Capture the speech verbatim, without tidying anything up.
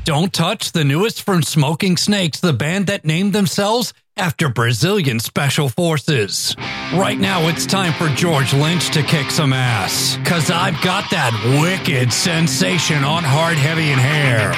Don't touch the newest from Smoking Snakes, the band that named themselves after Brazilian Special Forces. Right now, it's time for George Lynch to kick some ass, cause I've got that wicked sensation on Hard, Heavy, and Hair.